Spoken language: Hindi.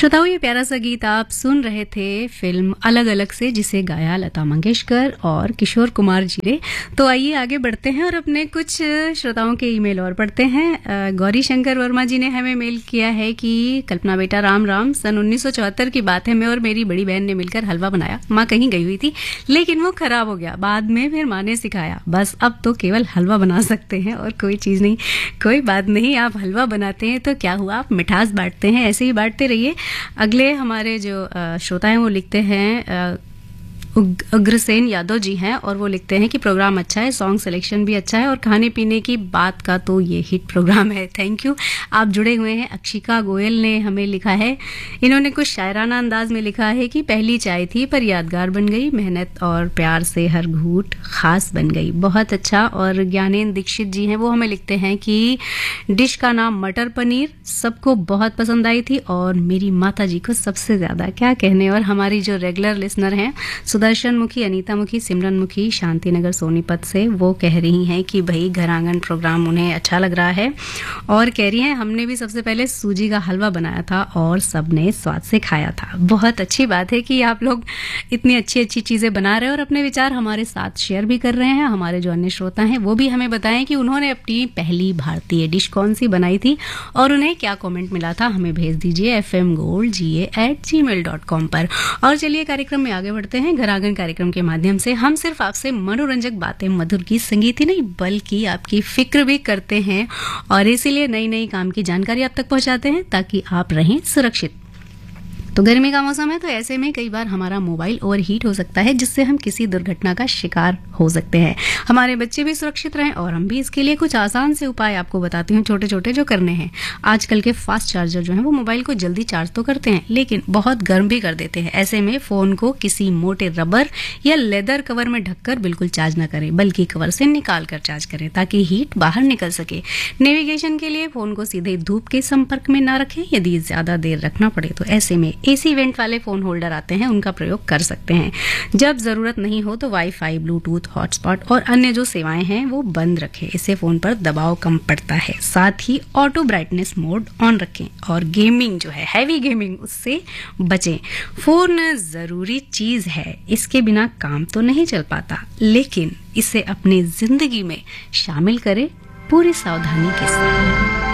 श्रोताओं, ये प्यारा सा गीत आप सुन रहे थे फिल्म अलग अलग से, जिसे गाया लता मंगेशकर और किशोर कुमार जी ने। तो आइए आगे बढ़ते हैं और अपने कुछ श्रोताओं के ईमेल और पढ़ते हैं। गौरी शंकर वर्मा जी ने हमें मेल किया है कि कल्पना बेटा राम राम, सन 1974 की बात है। मैं और मेरी बड़ी बहन ने मिलकर हलवा बनाया। माँ कहीं गई हुई थी लेकिन वो खराब हो गया। बाद में फिर माँ ने सिखाया। बस अब तो केवल हलवा बना सकते हैं और कोई चीज़ नहीं। कोई बात नहीं, आप हलवा बनाते हैं तो क्या हुआ, आप मिठास बांटते हैं, ऐसे ही बांटते रहिए। अगले हमारे जो श्रोता हैं वो लिखते हैं उग्रसेन यादव जी हैं और वो लिखते हैं कि प्रोग्राम अच्छा है, सॉन्ग सिलेक्शन भी अच्छा है और खाने पीने की बात का तो ये हिट प्रोग्राम है। थैंक यू, आप जुड़े हुए हैं। अक्षिका गोयल ने हमें लिखा है, इन्होंने कुछ शायराना अंदाज में लिखा है कि पहली चाय थी पर यादगार बन गई, मेहनत और प्यार से हर घूंट खास बन गई। बहुत अच्छा। और ज्ञानेंद्र दीक्षित जी हैं, वो हमें लिखते हैं कि डिश का नाम मटर पनीर सबको बहुत पसंद आई थी और मेरी माता जी को सबसे ज्यादा। क्या कहने। और हमारी जो रेगुलर लिसनर हैं सुदर्शन मुखी, अनीता मुखी, सिमरन मुखी शांतिनगर सोनीपत से, वो कह रही हैं कि भाई घर आंगन प्रोग्राम उन्हें अच्छा लग रहा है और कह रही हैं हमने भी सबसे पहले सूजी का हलवा बनाया था और सबने स्वाद से खाया था। बहुत अच्छी बात है कि आप लोग इतनी अच्छी अच्छी चीज़ें बना रहे हैं और अपने विचार हमारे साथ शेयर भी कर रहे हैं। हमारे जो अन्य श्रोता हैं वो भी हमें बताएं कि उन्होंने अपनी पहली भारतीय डिश कौन सी बनाई थी और उन्हें क्या कॉमेंट मिला था। हमें भेज दीजिए fmgoldga@gmail.com पर। और चलिए कार्यक्रम में आगे बढ़ते हैं। घर आंगन कार्यक्रम के माध्यम से हम सिर्फ आपसे मनोरंजक बातें, मधुर की संगीत ही नहीं बल्कि आपकी फिक्र भी करते हैं और इसीलिए नई नई काम की जानकारी आप तक पहुंचाते हैं ताकि आप रहें सुरक्षित। तो गर्मी का मौसम है तो ऐसे में कई बार हमारा मोबाइल ओवर हीट हो सकता है जिससे हम किसी दुर्घटना का शिकार हो सकते हैं। हमारे बच्चे भी सुरक्षित रहें और हम भी इसके लिए कुछ आसान से उपाय आपको बताती हूँ, छोटे छोटे जो करने हैं। आजकल के फास्ट चार्जर जो हैं वो मोबाइल को जल्दी चार्ज तो करते हैं लेकिन बहुत गर्म भी कर देते हैं। ऐसे में फोन को किसी मोटे रबर या लेदर कवर में ढककर बिल्कुल चार्ज न करें बल्कि कवर से निकाल कर चार्ज करें ताकि हीट बाहर निकल सके। नेविगेशन के लिए फोन को सीधे धूप के संपर्क में न रखें। यदि ज्यादा देर रखना पड़े तो ऐसे में एसी वेंट वाले फोन होल्डर आते हैं, उनका प्रयोग कर सकते हैं। जब जरूरत नहीं हो तो वाईफाई, ब्लूटूथ, हॉटस्पॉट और अन्य जो सेवाएं हैं वो बंद रखें। इससे फोन पर दबाव कम पड़ता है। साथ ही ऑटो ब्राइटनेस मोड ऑन रखें और गेमिंग जो है, हैवी गेमिंग, उससे बचें। फोन जरूरी चीज है, इसके बिना काम तो नहीं चल पाता, लेकिन इसे अपनी जिंदगी में शामिल करें पूरी सावधानी के साथ।